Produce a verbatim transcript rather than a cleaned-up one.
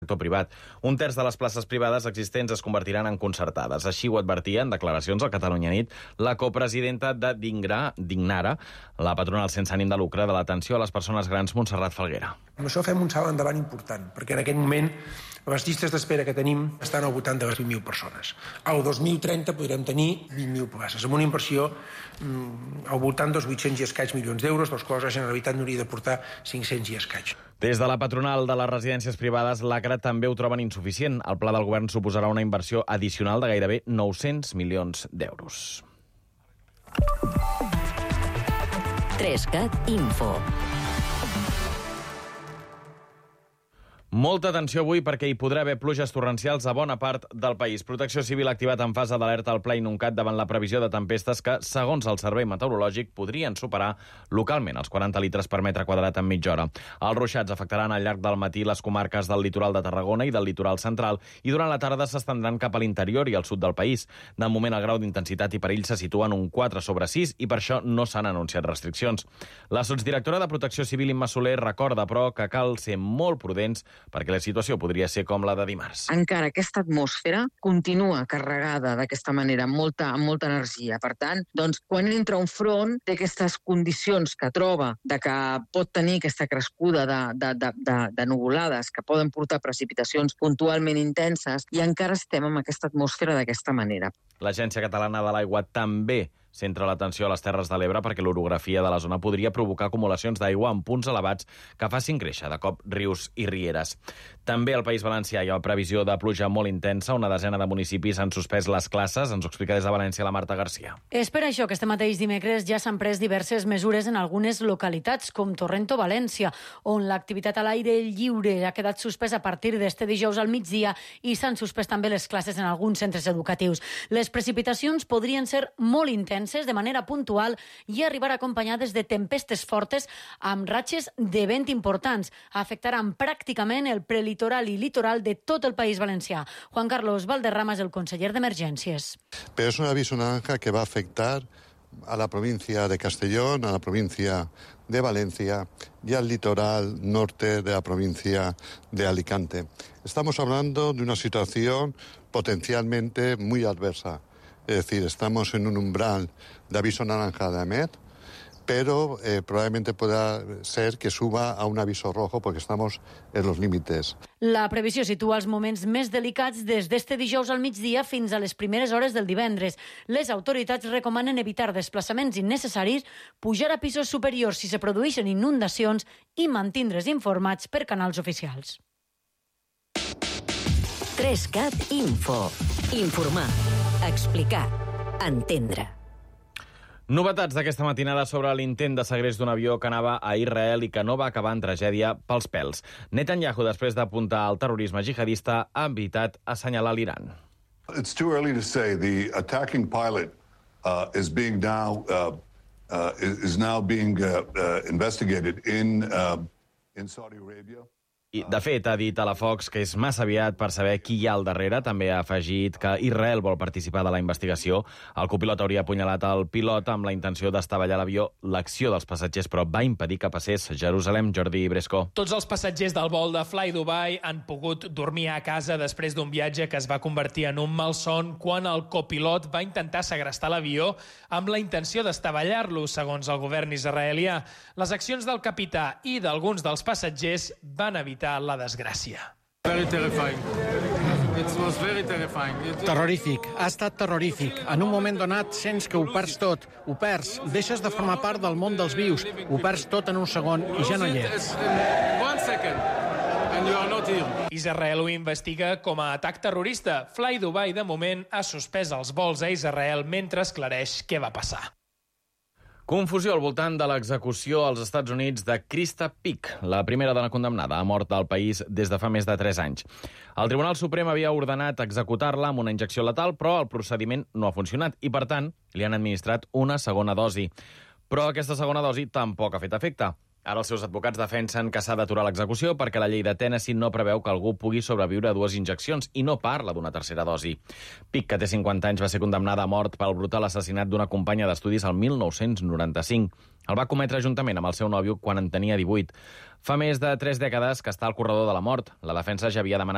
sector privat. Un terç de les places privades existents es convertiran en concertades. Així ho advertia en declaracions al Catalunya Nit la copresidenta de Dingra, Dignara, la patronal sense ànim de lucre de l'atenció a les persones grans, Montserrat Falguera. Amb això fem un salt endavant important, perquè en aquest moment les llistes d'espera que tenim estan al voltant de les vint mil persones. Al dos mil trenta podrem tenir vint mil places, amb una inversió mm, al voltant dels vuit-cents i escaig milions d'euros, dels quals la Generalitat n'hauria de portar cinc-cents i escaig. Des de la patronal de les residències privades, l'Acra també ho troben insuficient. El pla del govern suposarà una inversió addicional de gairebé nou-cents milions d'euros. Trescat Info. Molta atenció avui perquè hi podrà haver pluges torrencials a bona part del país. Protecció Civil ha activat en fase d'alerta al Pla Inuncat davant la previsió de tempestes que, segons el Servei Meteorològic, podrien superar localment els quaranta litres per metre quadrat en mitja hora. Els ruixats afectaran al llarg del matí les comarques del litoral de Tarragona i del litoral central i durant la tarda s'estendran cap a l'interior i al sud del país. De moment, el grau d'intensitat i perill se situa en un quatre sobre sis i per això no s'han anunciat restriccions. La sotsdirectora de Protecció Civil, Imma Soler, recorda, però, que cal ser molt prudents perquè la situació podria ser com la de dimarts. Encara aquesta atmosfera continua carregada d'aquesta manera, amb molta, amb molta energia. Per tant, doncs, quan entra un front, té aquestes condicions que troba de que pot tenir aquesta crescuda de, de, de, de, de nuvolades que poden portar precipitacions puntualment intenses i encara estem amb aquesta atmosfera d'aquesta manera. L'Agència Catalana de l'Aigua també centra l'atenció a les Terres de l'Ebre perquè l'orografia de la zona podria provocar acumulacions d'aigua en punts elevats que facin créixer de cop rius i rieres. També al País Valencià hi ha previsió de pluja molt intensa. Una desena de municipis han suspès les classes. Ens ho explica des de València la Marta Garcia. És per això que este mateix dimecres ja s'han pres diverses mesures en algunes localitats, com Torrento, València, on l'activitat a l'aire lliure ha quedat suspesa a partir d'este dijous al migdia i s'han suspès també les classes en alguns centres educatius. Les precipitacions podrien ser molt intenses de manera puntual i arribar acompanyades de tempestes fortes amb ratxes de vent importants. Afectaran pràcticament el prelitoral i litoral de tot el País Valencià. Juan Carlos Valderrama és el conseller d'Emergències. Pero es un aviso naranja que va a afectar a la provincia de Castellón, a la provincia de Valencia y al litoral norte de la provincia de Alicante. Estamos hablando de una situación potencialmente muy adversa. Es decir, estamos en un umbral de aviso naranja de AEMET, pero eh, probablemente pueda ser que suba a un aviso rojo porque estamos en los límites. La previsió situa els moments més delicats des d'este dijous al migdia fins a les primeres hores del divendres. Les autoritats recomanen evitar desplaçaments innecessaris, pujar a pisos superiors si se produeixen inundacions i mantindre's informats per canals oficials. Trescat Info. Informar. Explicar. Entendre. Novetats d'aquesta matinada sobre l'intent de segrest d'un avió que anava a Israel i que no va acabar en tragèdia pels pèls. Netanyahu, després d'apuntar al terrorisme jihadista, ha evitat assenyalar l'Iran. It's too early to say. The attacking pilot uh, is being now uh, uh, is now being uh, uh, investigated in uh, in Saudi Arabia. I, de fet, ha dit a la Fox que és massa aviat per saber qui hi ha al darrere. També ha afegit que Israel vol participar de la investigació. El copilot hauria apunyalat el pilot amb la intenció d'estavellar l'avió. L'acció dels passatgers, però, va impedir que passés. Jerusalem, Jordi Bresco. Tots els passatgers del vol de Fly Dubai han pogut dormir a casa després d'un viatge que es va convertir en un malson quan el copilot va intentar segrestar l'avió amb la intenció d'estavellar-lo, segons el govern israelià. Les accions del capità i d'alguns dels passatgers van evitar la desgràcia. Very terrifying. It was very terrifying. It... Terrorífic. Ha estat terrorífic. En un moment donat sents que ho perds tot. Ho perds. Deixes de formar part del món dels vius. Ho perds tot en un segon i ja no hi ets. One second. And you are not here. Israel ho investiga com a atac terrorista. Fly Dubai, de moment, ha suspès els vols a Israel mentre esclareix què va passar. Confusió al voltant de l'execució als Estats Units de Krista Pick, la primera dona condemnada a mort al país des de fa més de tres anys. El Tribunal Suprem havia ordenat executar-la amb una injecció letal, però el procediment no ha funcionat i, per tant, li han administrat una segona dosi. Però aquesta segona dosi tampoc ha fet efecte. Ara els seus advocats defensen que s'ha d'aturar l'execució perquè la llei de Tennessee no preveu que algú pugui sobreviure a dues injeccions i no parla d'una tercera dosi. Pick, que té cinquanta anys, va ser condemnada a mort pel brutal assassinat d'una companya d'estudis el mil nou-cents noranta-cinc. El va cometre juntament amb el seu nòvio quan en tenia divuit. Fa més de tres dècades que està al corredor de la mort. La defensa ja havia demanat